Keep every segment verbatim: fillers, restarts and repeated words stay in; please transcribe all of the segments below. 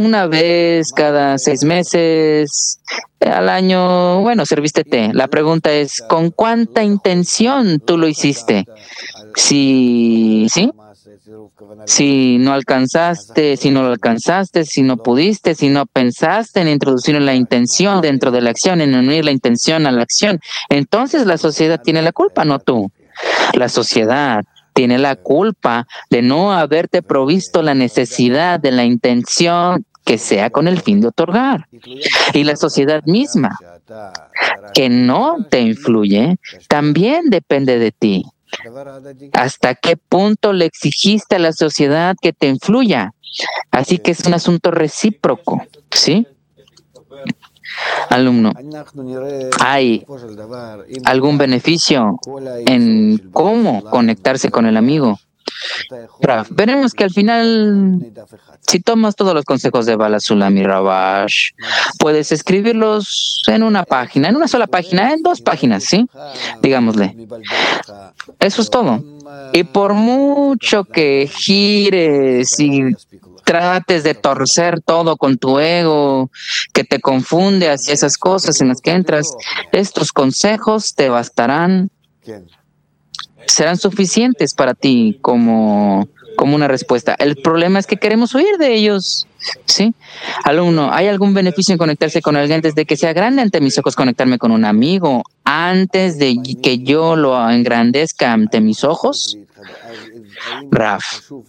una vez cada seis meses, al año, bueno, serviste té. La pregunta es, ¿con cuánta intención tú lo hiciste? Si, ¿sí? Si no alcanzaste, si no lo alcanzaste, si no pudiste, si no pensaste en introducir la intención dentro de la acción, en unir la intención a la acción, entonces la sociedad tiene la culpa, no tú. La sociedad tiene la culpa de no haberte provisto la necesidad de la intención que sea con el fin de otorgar. Y la sociedad misma, que no te influye, también depende de ti. ¿Hasta qué punto le exigiste a la sociedad que te influya? Así que es un asunto recíproco, ¿sí? Alumno, ¿hay algún beneficio en cómo conectarse con el amigo? Raf, veremos que al final, si tomas todos los consejos de Bala Sulam y Rabash, puedes escribirlos en una página, en una sola página, en dos páginas, ¿sí? Digámosle. Eso es todo. Y por mucho que gires y trates de torcer todo con tu ego, que te confunde hacia esas cosas en las que entras, estos consejos te bastarán, serán suficientes para ti como, como una respuesta. El problema es que queremos huir de ellos, ¿sí? Alumno, ¿hay algún beneficio en conectarse con alguien desde que sea grande ante mis ojos, conectarme con un amigo antes de que yo lo engrandezca ante mis ojos? Raf,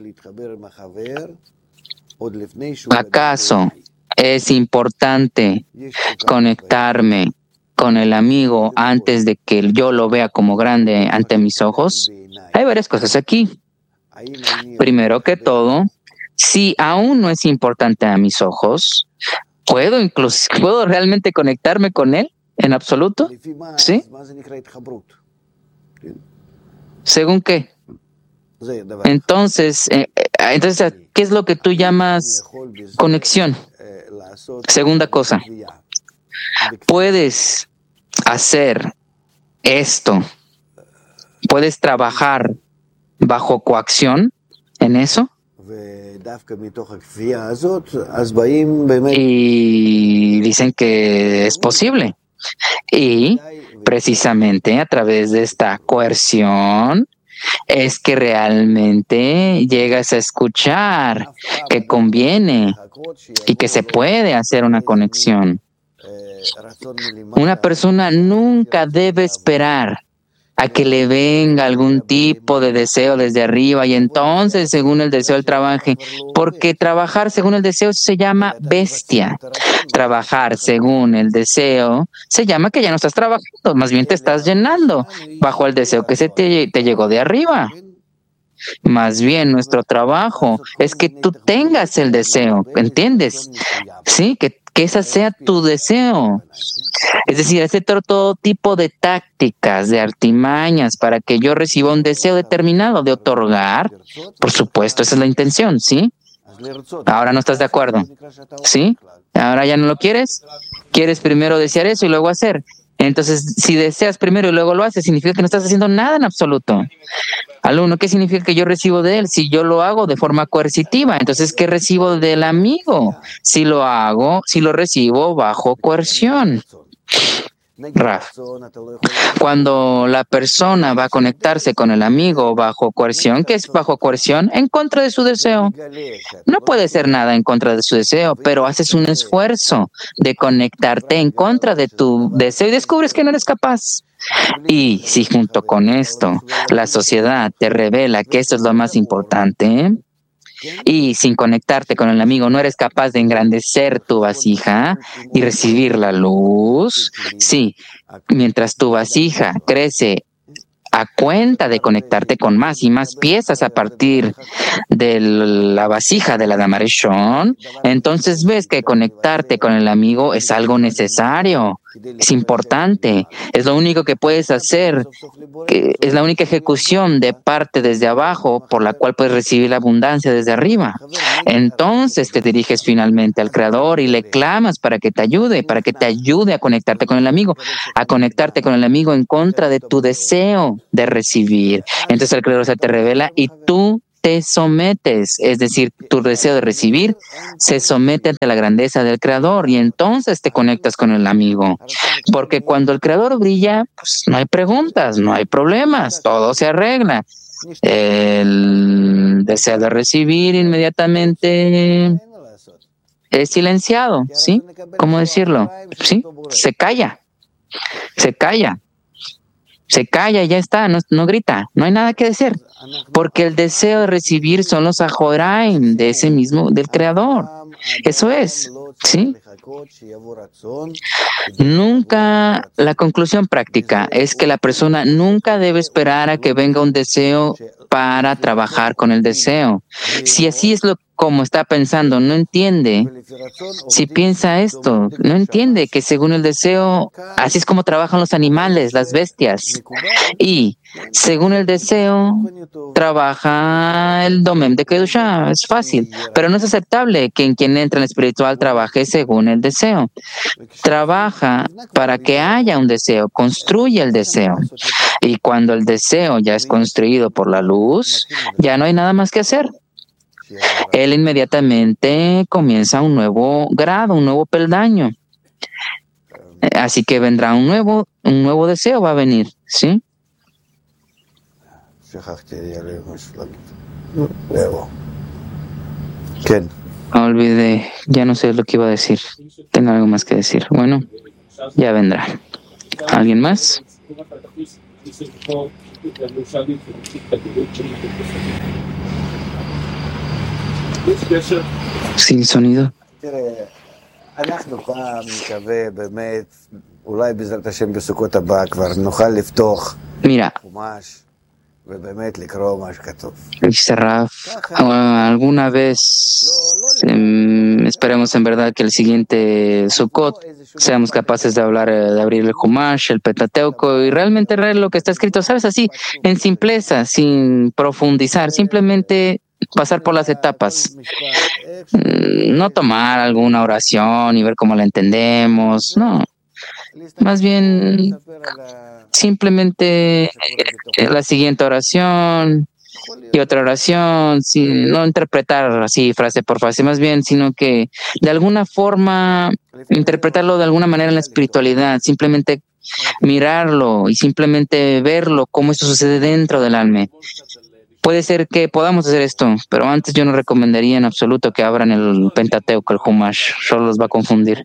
¿acaso es importante conectarme con el amigo antes de que yo lo vea como grande ante mis ojos? Hay varias cosas aquí. Primero que todo, si aún no es importante a mis ojos, ¿puedo incluso, ¿puedo realmente conectarme con él en absoluto? ¿Sí? ¿Según qué? Entonces, eh, entonces, ¿qué es lo que tú llamas conexión? Segunda cosa, ¿puedes hacer esto? ¿Puedes trabajar bajo coacción en eso? Y dicen que es posible. Y precisamente a través de esta coerción es que realmente llegas a escuchar que conviene y que se puede hacer una conexión. Una persona nunca debe esperar a que le venga algún tipo de deseo desde arriba y entonces según el deseo él trabaje, porque trabajar según el deseo se llama bestia. Trabajar según el deseo se llama que ya no estás trabajando, más bien te estás llenando bajo el deseo que se te, te llegó de arriba. Más bien nuestro trabajo es que tú tengas el deseo, ¿entiendes? Sí, que, que ese sea tu deseo. Es decir, hacer todo tipo de tácticas, de artimañas para que yo reciba un deseo determinado de otorgar. Por supuesto, esa es la intención, ¿sí? Ahora no estás de acuerdo, ¿sí? Ahora ya no lo quieres. Quieres primero desear eso y luego hacer. Entonces, si deseas primero y luego lo haces, significa que no estás haciendo nada en absoluto. Alumno, ¿qué significa que yo recibo de él? Si yo lo hago de forma coercitiva, entonces, ¿qué recibo del amigo? Si lo hago, si lo recibo bajo coerción. Raf, cuando la persona va a conectarse con el amigo bajo coerción, ¿qué es bajo coerción? En contra de su deseo. No puede ser nada en contra de su deseo, pero haces un esfuerzo de conectarte en contra de tu deseo y descubres que no eres capaz. Y si junto con esto la sociedad te revela que esto es lo más importante, y sin conectarte con el amigo no eres capaz de engrandecer tu vasija y recibir la luz, sí, mientras tu vasija crece a cuenta de conectarte con más y más piezas a partir de la vasija de la Dama Rishon, entonces ves que conectarte con el amigo es algo necesario, es importante, es lo único que puedes hacer, que es la única ejecución de parte desde abajo por la cual puedes recibir la abundancia desde arriba. Entonces te diriges finalmente al Creador y le clamas para que te ayude, para que te ayude a conectarte con el amigo, a conectarte con el amigo en contra de tu deseo de recibir. Entonces el Creador se te revela y tú te sometes, es decir, tu deseo de recibir se somete ante la grandeza del Creador y entonces te conectas con el amigo. Porque cuando el Creador brilla, pues no hay preguntas, no hay problemas, todo se arregla. El deseo de recibir inmediatamente es silenciado, ¿sí? ¿Cómo decirlo? ¿Sí? Se calla, se calla. Se calla y ya está, no, no grita, no hay nada que decir, porque el deseo de recibir son los ajoraim de ese mismo, del Creador. Eso es, ¿sí? Nunca, la conclusión práctica es que la persona nunca debe esperar a que venga un deseo para trabajar con el deseo. Si así es lo como está pensando, no entiende. Si piensa esto, no entiende que según el deseo, así es como trabajan los animales, las bestias. Y según el deseo, trabaja el Domem de Kedushá. Es fácil, pero no es aceptable que en quien entra en el espiritual trabaje según el deseo. Trabaja para que haya un deseo, construye el deseo. Y cuando el deseo ya es construido por la luz, ya no hay nada más que hacer. Él inmediatamente comienza un nuevo grado, un nuevo peldaño. Así que vendrá un nuevo, un nuevo deseo va a venir, ¿sí? Olvidé, ya no sé lo que iba a decir. Tengo algo más que decir. Bueno, ya vendrá. ¿Alguien más? Sin sonido. Mira, dice Raf, alguna vez eh, esperemos en verdad que el siguiente Sukkot seamos capaces de hablar, de abrir el Humash, el Pentateuco y realmente leer lo que está escrito, ¿sabes? Así, en simpleza, sin profundizar, simplemente pasar por las etapas, no tomar alguna oración y ver cómo la entendemos, no, más bien simplemente la siguiente oración y otra oración, sin, no interpretar así frase por frase, más bien, sino que de alguna forma interpretarlo de alguna manera en la espiritualidad, simplemente mirarlo y simplemente verlo, cómo esto sucede dentro del alma. Puede ser que podamos hacer esto, pero antes yo no recomendaría en absoluto que abran el Pentateuco, el Humash, solo los va a confundir.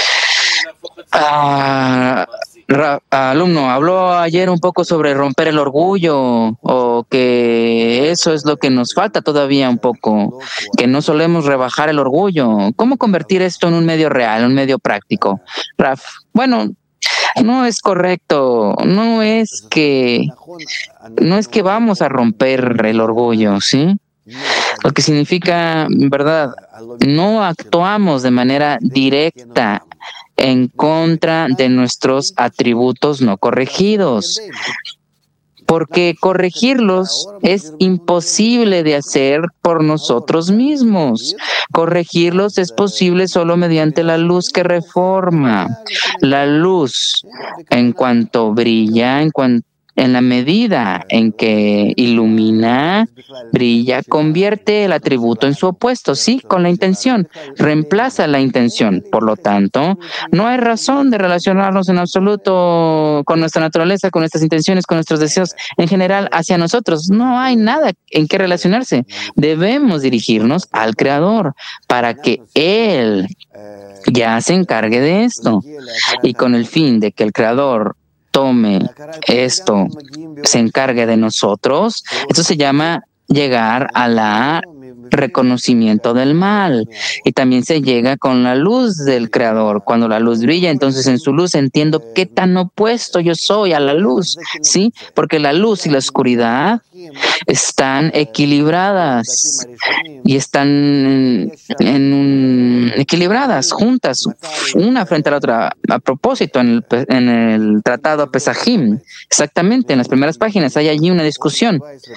Ah, Ra, alumno, habló ayer un poco sobre romper el orgullo, o que eso es lo que nos falta todavía un poco, que no solemos rebajar el orgullo. ¿Cómo convertir esto en un medio real, un medio práctico? Raf, bueno, no es correcto, no es que no es que vamos a romper el orgullo, ¿sí? Lo que significa, en verdad, no actuamos de manera directa en contra de nuestros atributos no corregidos, porque corregirlos es imposible de hacer por nosotros mismos. Corregirlos es posible solo mediante la luz que reforma. La luz, en cuanto brilla, en cuanto en la medida en que ilumina, brilla, convierte el atributo en su opuesto, sí, con la intención, reemplaza la intención. Por lo tanto, no hay razón de relacionarnos en absoluto con nuestra naturaleza, con nuestras intenciones, con nuestros deseos en general hacia nosotros. No hay nada en qué relacionarse. Debemos dirigirnos al Creador para que Él ya se encargue de esto. Y con el fin de que el Creador tome esto, se encargue de nosotros, esto se llama llegar a la reconocimiento del mal, y también se llega con la luz del Creador. Cuando la luz brilla, entonces en su luz entiendo qué tan opuesto yo soy a la luz, ¿sí? Porque la luz y la oscuridad están equilibradas y están en, en un, equilibradas, juntas, una frente a la otra. A propósito, en el, en el tratado Pesajim, exactamente, en las primeras páginas hay allí una discusión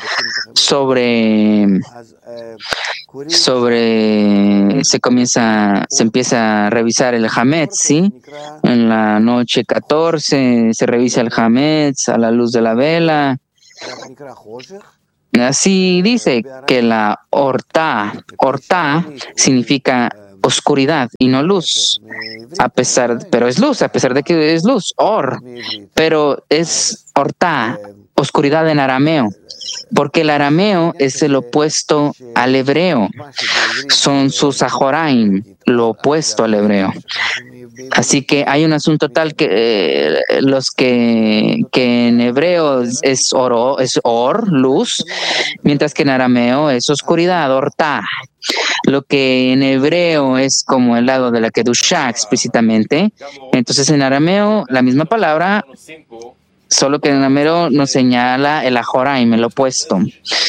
sobre sobre se comienza, se empieza a revisar el Hametz, ¿sí? En la noche catorce se revisa el Hametz a la luz de la vela. Así dice que la orta, orta significa oscuridad y no luz, a pesar, pero es luz, a pesar de que es luz, or, pero es orta, oscuridad en arameo, porque el arameo es el opuesto al hebreo, son sus ajoraim, lo opuesto al hebreo. Así que hay un asunto tal que eh, los que, que en hebreo es oro, es or, luz, mientras que en arameo es oscuridad, orta. Lo que en hebreo es como el lado de la Kedushá explícitamente, entonces en arameo la misma palabra, solo que en arameo nos señala el ajoraim, el opuesto.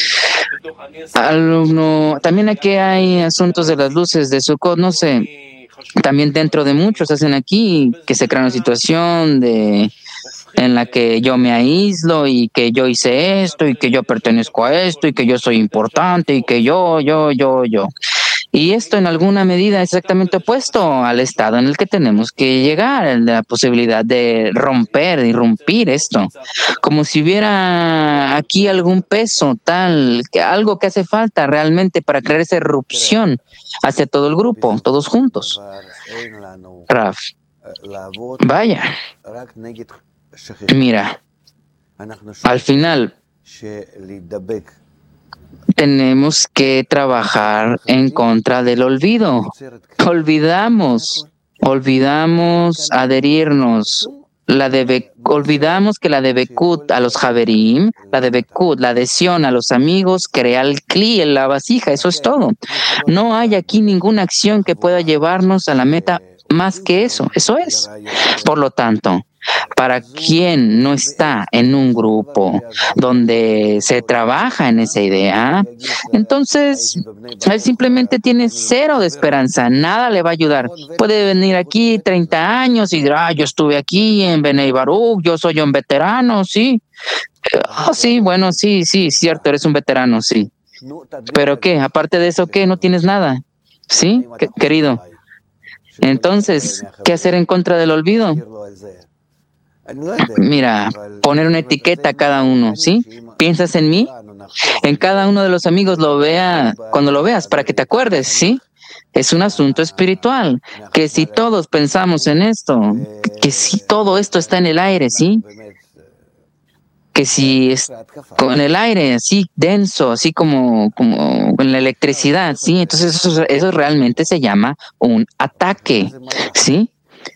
Alumno, también aquí hay asuntos de las luces de Sukkot, no sé, también dentro de muchos hacen aquí que se crea una situación de en la que yo me aíslo y que yo hice esto y que yo pertenezco a esto y que yo soy importante y que yo, yo, yo, yo. Y esto en alguna medida es exactamente opuesto al estado en el que tenemos que llegar, la posibilidad de romper, de irrumpir esto, como si hubiera aquí algún peso tal, que algo que hace falta realmente para crear esa erupción hacia todo el grupo, todos juntos. Raf, vaya, mira, al final tenemos que trabajar en contra del olvido. Olvidamos, olvidamos adherirnos. La de, olvidamos que la de Bekut a los Javerim, la de Bekut, la adhesión a los amigos, crea el cli en la vasija, eso es todo. No hay aquí ninguna acción que pueda llevarnos a la meta más que eso, eso es. Por lo tanto, para quien no está en un grupo donde se trabaja en esa idea, entonces él simplemente tiene cero de esperanza, nada le va a ayudar. Puede venir aquí treinta años y decir, ah, yo estuve aquí en Benei Baruch, yo soy un veterano, sí. Oh, sí, bueno, sí, sí, cierto, eres un veterano, sí. ¿Pero qué? Aparte de eso, ¿qué? No tienes nada, ¿sí, querido? Entonces, ¿qué hacer en contra del olvido? Mira, poner una etiqueta a cada uno, ¿sí? ¿Piensas en mí? En cada uno de los amigos lo vea, cuando lo veas, para que te acuerdes, ¿sí? Es un asunto espiritual, que si todos pensamos en esto, que si todo esto está en el aire, ¿sí? Que si es con el aire así denso, así como, como con la electricidad, ¿sí? Entonces eso, eso realmente se llama un ataque, ¿sí?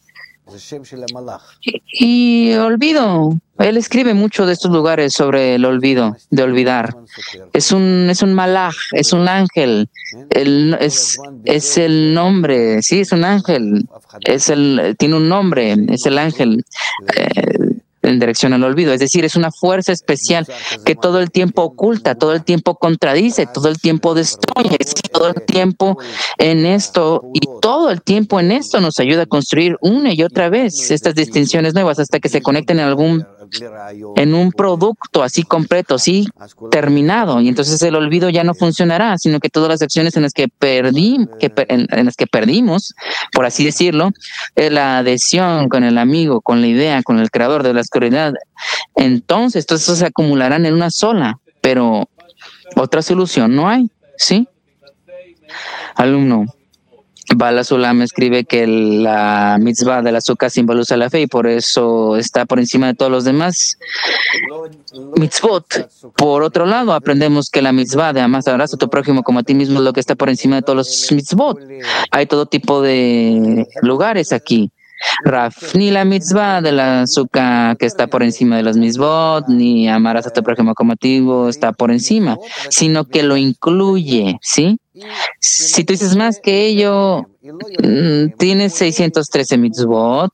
Y, y olvido. Él escribe mucho de estos lugares sobre el olvido, de olvidar. Es un, es un malaj, es un ángel. El, es, es el nombre, sí, es un ángel. Es el, tiene un nombre, es el ángel. Eh, en dirección al olvido, es decir, es una fuerza especial que todo el tiempo oculta, todo el tiempo contradice, todo el tiempo destruye, todo el tiempo en esto y todo el tiempo en esto nos ayuda a construir una y otra vez estas distinciones nuevas hasta que se conecten en algún en un producto así completo, así terminado, y entonces el olvido ya no funcionará, sino que todas las acciones en las que perdí, que en, en las que perdimos, por así decirlo, la adhesión con el amigo, con la idea, con el creador de la oscuridad, entonces todo eso se acumularán en una sola, pero otra solución no hay, ¿sí? Alumno, Bala Sulam escribe que la mitzvah del azúcar simboliza la fe y por eso está por encima de todos los demás mitzvot. Por otro lado, aprendemos que la mitzvah de amas a tu prójimo como a ti mismo es lo que está por encima de todos los mitzvot. Hay todo tipo de lugares aquí. Raf, ni la mitzvah de la azúcar que está por encima de los mitzvot, ni amarás a tu prójimo como a ti mismo está por encima, sino que lo incluye, ¿sí? Si tú dices más que ello, tienes seiscientos trece mitzvot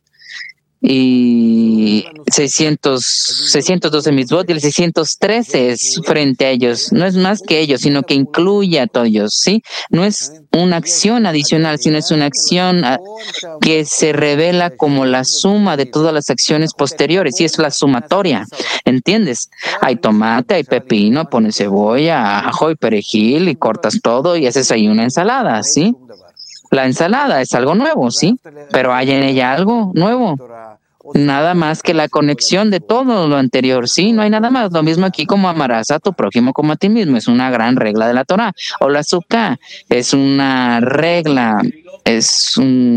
y seiscientos, seiscientos doce mitzvot y el seiscientos trece es frente a ellos. No es más que ellos, sino que incluye a todos ellos, ¿sí? No es una acción adicional, sino es una acción que se revela como la suma de todas las acciones posteriores y es la sumatoria, ¿entiendes? Hay tomate, hay pepino, pones cebolla, ajo y perejil y cortas todo y haces ahí una ensalada, ¿sí? La ensalada es algo nuevo, ¿sí? Pero hay en ella algo nuevo. nada más que la conexión de todo lo anterior. Sí, no hay nada más. Lo mismo aquí como amarás a tu prójimo como a ti mismo. Es una gran regla de la Torah. O la Sukkah es una regla, es un